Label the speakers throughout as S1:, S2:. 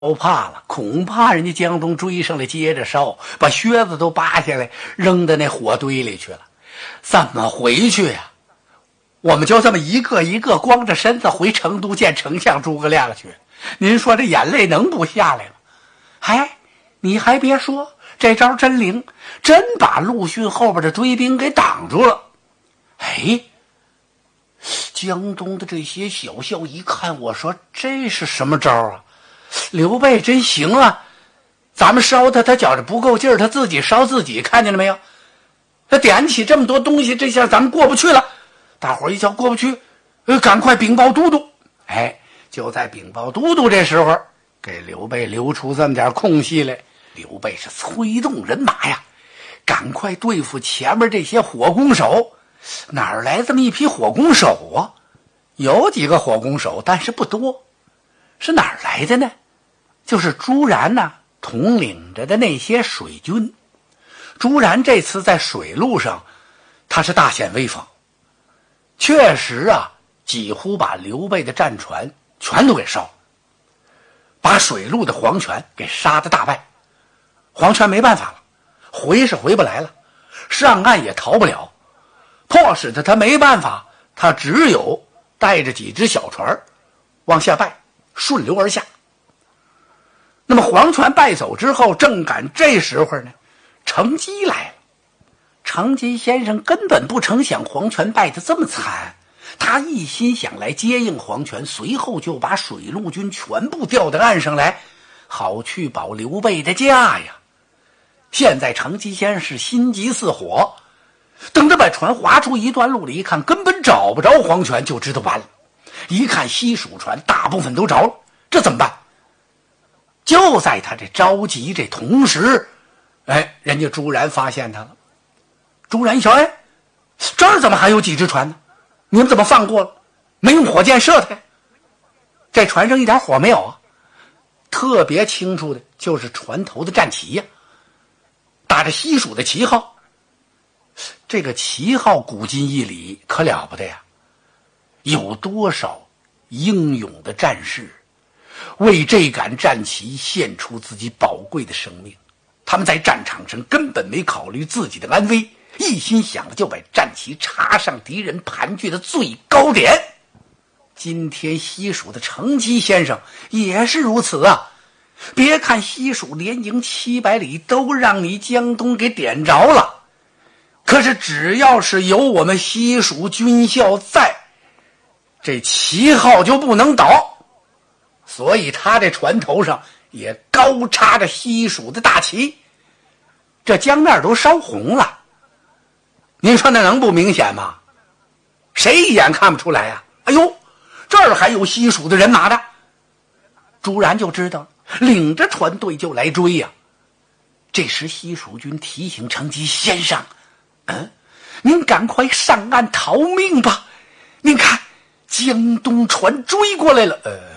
S1: 都怕了，恐怕人家江东追上来接着烧，把靴子都扒下来扔到那火堆里去了。怎么回去呀？我们就这么一个一个光着身子回成都见丞相诸葛亮去，您说这眼泪能不下来吗？哎，你还别说，这招真灵，真把陆逊后边的追兵给挡住了。哎，江东的这些小校一看，我说这是什么招啊？刘备真行啊，咱们烧他觉着不够劲儿，他自己烧自己，看见了没有？他点起这么多东西，这下咱们过不去了。大伙一瞧过不去，赶快禀报都督。哎，就在禀报都督这时候，给刘备留出这么点空隙来。刘备是催动人马呀，赶快对付前面这些火攻手。哪儿来这么一批火攻手啊？有几个火攻手，但是不多。是哪儿来的呢？就是朱然呐，统领着的那些水军。朱然这次在水路上，他是大显威风，确实啊，几乎把刘备的战船全都给烧了，把水路的黄权给杀得大败。黄权没办法了，回是回不来了，上岸也逃不了，迫使他没办法，他只有带着几只小船往下败，顺流而下。那么黄权败走之后，正赶这时候呢，程基来了。程基先生根本不成想黄权败得这么惨，他一心想来接应黄权，随后就把水陆军全部调到岸上来，好去保刘备的驾呀。现在程基先生是心急似火，等着把船划出一段路了，一看根本找不着黄权，就知道完了。一看西蜀船大部分都着了，这怎么办？就在他这着急这同时，人家朱然发现他了。朱然一瞧，这儿怎么还有几只船呢？你们怎么放过了？没用火箭射他呀？这船上一点火没有啊？特别清楚的就是船头的战旗呀，打着西蜀的旗号。这个旗号古今一里可了不得呀，有多少英勇的战士为这杆战旗献出自己宝贵的生命，他们在战场上根本没考虑自己的安危，一心想着就把战旗插上敌人盘踞的最高点。今天西蜀的程基先生也是如此啊！别看西蜀连营700里都让你江东给点着了，可是只要是有我们西蜀军校在，这旗号就不能倒。所以他这船头上也高插着西蜀的大旗，这江面都烧红了，您说那能不明显吗？谁一眼看不出来呀？哎呦，这儿还有西蜀的人马的。朱然就知道，领着船队就来追呀。这时西蜀军提醒程基先生，您赶快上岸逃命吧，您看江东船追过来了。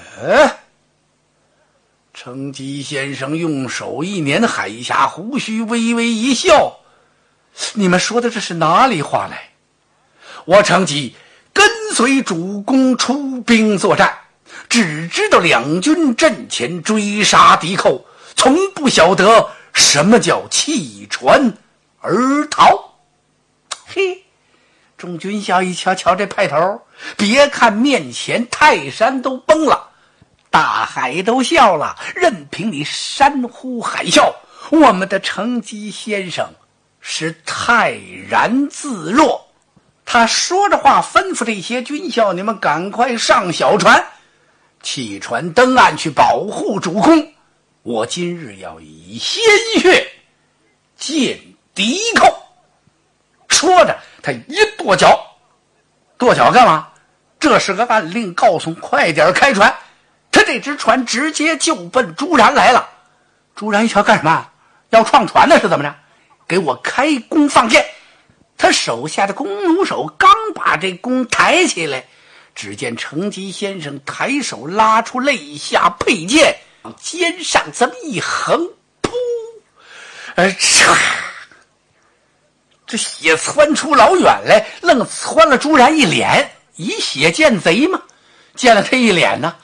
S1: 程基先生用手一捻海下胡须，微微一笑，你们说的这是哪里话来？我程基跟随主公出兵作战，只知道两军阵前追杀敌寇，从不晓得什么叫弃船而逃。嘿，众军校一瞧瞧这派头，别看面前泰山都崩了，大海都笑了，任凭你山呼海啸，我们的程基先生是泰然自若。他说着话，吩咐这些军校，你们赶快上小船，弃船登岸去保护主公。我今日要以鲜血见敌寇。说着他一跺脚，跺脚干嘛？这是个暗令，告诉快点开船。他这只船直接就奔朱然来了。朱然一瞧，干什么？要撞船呢是怎么着？给我开弓放箭。他手下的弓弩手刚把这弓抬起来，只见程基先生抬手拉出肋下佩剑，往肩上这么一横，噗，这血窜出老远来，愣窜了朱然一脸。以血见贼嘛，见了他一脸呢。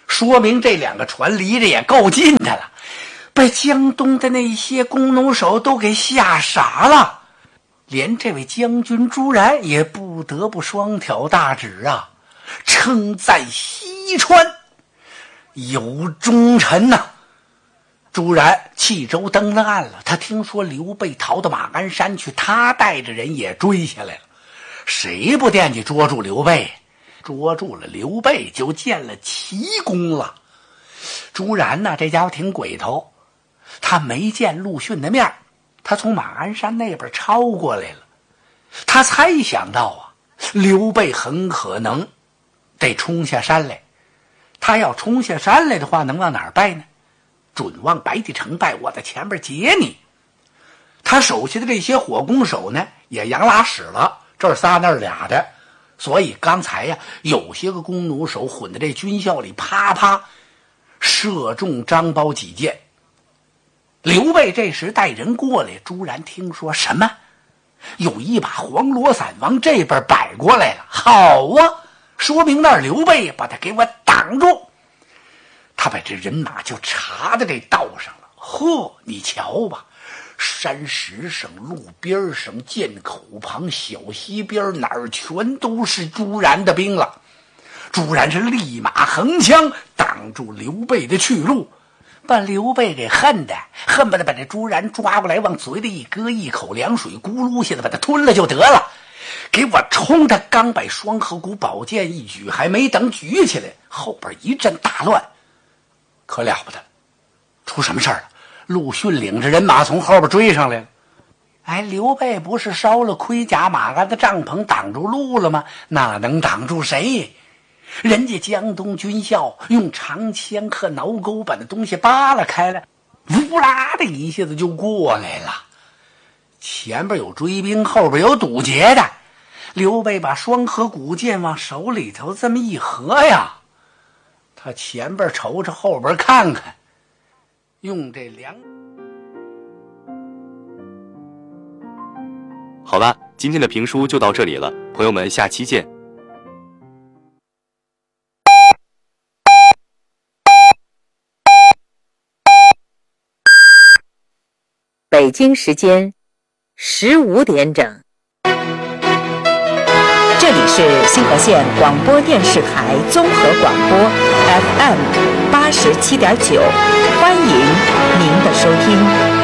S1: 说明这两个船离着也够近的了，被江东的那些工农手都给吓傻了。连这位将军朱然也不得不双挑大指啊，称赞西川有忠臣呐。朱然弃舟登了岸了，他听说刘备逃到马鞍山去，他带着人也追下来了。谁不惦记捉住刘备？捉住了刘备就见了奇功了。朱然呢，这家伙挺鬼头，他没见陆逊的面，他从马鞍山那边抄过来了。他猜想到啊，刘备很可能得冲下山来。他要冲下山来的话，能往哪儿败呢？准往白帝城败，我在前边截你。他手下的这些火攻手呢，也扬拉屎了，这儿仨那儿俩的。所以刚才呀，有些个弓弩手混在这军校里，啪啪射中张苞几箭。刘备这时带人过来，朱然听说什么？有一把黄罗伞往这边摆过来了。好啊，说明那儿刘备把他给我挡住。他把这人马就插在这道上了。呵，你瞧吧，山石上、路边上、涧口旁、小溪边，哪儿全都是朱然的兵了。朱然是立马横枪挡住刘备的去路，把刘备给恨不得把这朱然抓过来，往嘴里一搁，一口凉水咕噜下子把他吞了就得了。给我冲！他刚把双河谷宝剑一举，还没等举起来，后边一阵大乱。可了不得，出什么事儿了？陆逊领着人马从后边追上来了。哎，刘备不是烧了盔甲马鞍的帐篷挡住路了吗？那能挡住谁？人家江东军校用长枪和挠钩把那东西扒拉开了，呜啦的一下子就过来了。前边有追兵，后边有堵截的。刘备把双河古剑往手里头这么一合呀，他前边瞅瞅，后边看看，用这两……
S2: 好了，今天的评书就到这里了，朋友们，下期见。
S3: 北京时间15点整，这里是新河县广播电视台综合广播 FM 87.9，欢迎您的收听。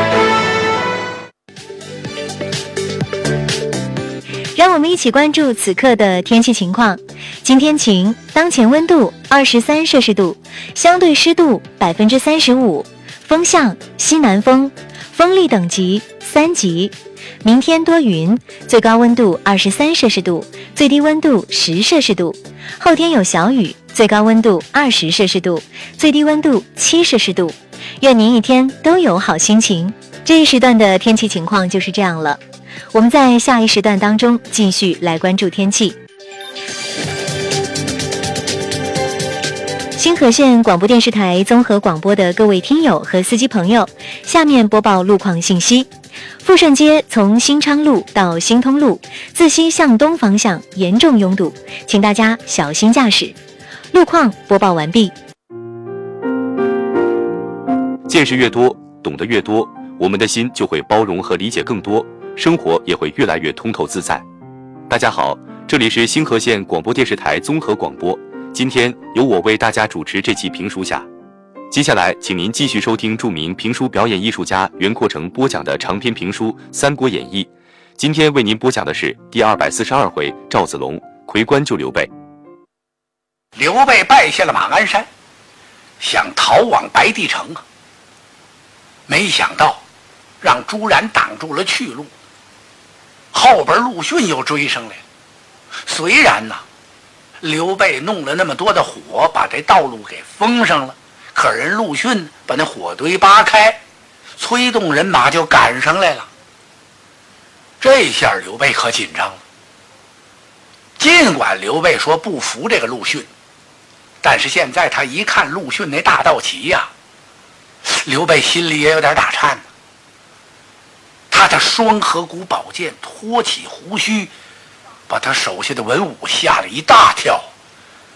S4: 让我们一起关注此刻的天气情况。今天晴，当前温度23摄氏度，相对湿度35%，风向西南风，风力等级3级。明天多云，最高温度23摄氏度，最低温度10摄氏度。后天有小雨，最高温度20摄氏度，最低温度7摄氏度。愿您一天都有好心情。这一时段的天气情况就是这样了。我们在下一时段当中继续来关注天气。新河县广播电视台综合广播的各位听友和司机朋友，下面播报路况信息。富顺街从新昌路到新通路，自西向东方向严重拥堵，请大家小心驾驶。路况播报完毕。
S2: 见识越多，懂得越多，我们的心就会包容和理解更多，生活也会越来越通透自在。大家好，这里是新河县广播电视台综合广播，今天由我为大家主持这期评书下。接下来请您继续收听著名评书表演艺术家袁阔成播讲的长篇评书《三国演义》。今天为您播讲的是第242回赵子龙回关救刘备。
S1: 刘备败下了马鞍山，想逃往白帝城啊，没想到让朱然挡住了去路，后边陆逊又追上来了。虽然呢，刘备弄了那么多的火，把这道路给封上了，可人陆逊把那火堆扒开，催动人马就赶上来了。这下刘备可紧张了。尽管刘备说不服这个陆逊，但是现在他一看陆逊那大道旗呀，刘备心里也有点打颤呢。他的双河谷宝剑托起胡须，把他手下的文武吓了一大跳。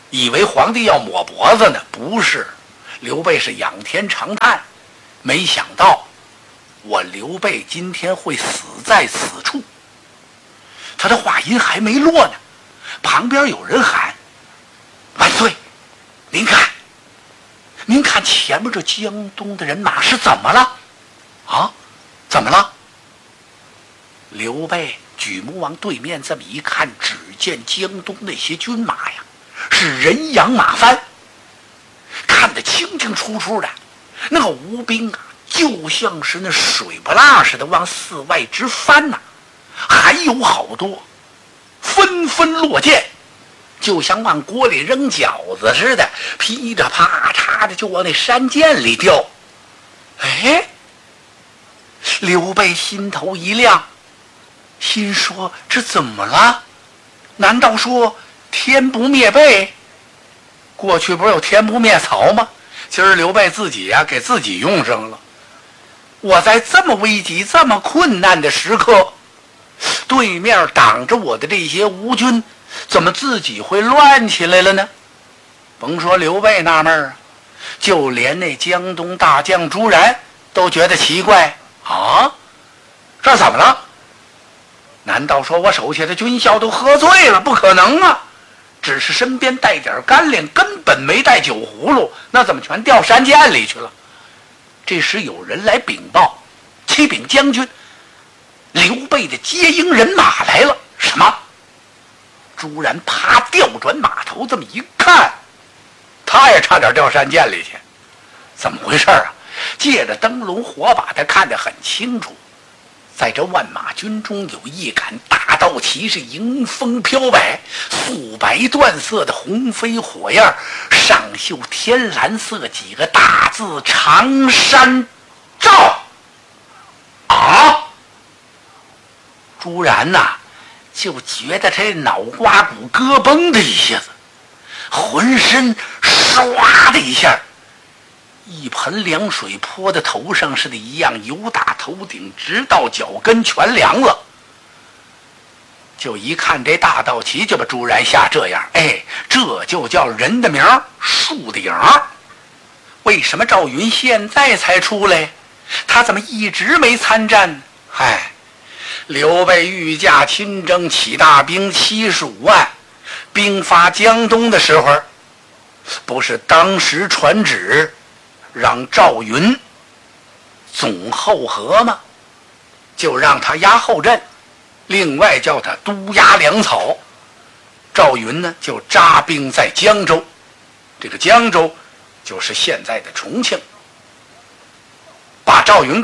S1: 以为皇帝要抹脖子呢，不是，刘备是仰天长叹，没想到我刘备今天会死在此处。他的话音还没落呢，旁边有人喊：“万岁！您看前面这江东的人马是怎么了？啊，怎么了？”刘备举目往对面这么一看，只见江东那些军马呀，是人仰马翻，看得清清楚楚的。那个吴兵啊，就像是那水不浪似的往四外直翻呐，还有好多纷纷落箭，就像往锅里扔饺子似的，噼里啪嚓的就往那山涧里掉。哎，刘备心头一亮，心说这怎么了？难道说天不灭备？过去不是有天不灭曹吗？今儿刘备自己呀，给自己用上了。我在这么危急这么困难的时刻，对面挡着我的这些吴军怎么自己会乱起来了呢？甭说刘备纳闷啊，就连那江东大将朱然都觉得奇怪啊，这怎么了？难道说我手下的军校都喝醉了？不可能啊，只是身边带点干粮，根本没带酒葫芦，那怎么全掉山涧里去了？这时有人来禀报，启禀将军，刘备的接应人马来了。什么？朱然啪调转马头，这么一看，他也差点掉山涧里去。怎么回事啊？借着灯笼火把，他看得很清楚，在这万马军中有一杆大道旗，是迎风飘摆，素白缎色的红飞火焰，上绣天蓝色几个大字：常山赵。啊！朱然呐，就觉得这脑瓜骨咯嘣的一下子，浑身唰的一下，一盆凉水泼在头上似的一样，由打头顶直到脚跟全凉了。就一看这大道旗，就把朱然吓这样。哎，这就叫人的名，树的影。为什么赵云现在才出来？他怎么一直没参战？嗨，刘备御驾亲征，起大兵75万，兵发江东的时候，不是当时传旨让赵云总后河吗？就让他压后阵，另外叫他督压粮草。赵云呢，就扎兵在江州，这个江州就是现在的重庆，把赵云给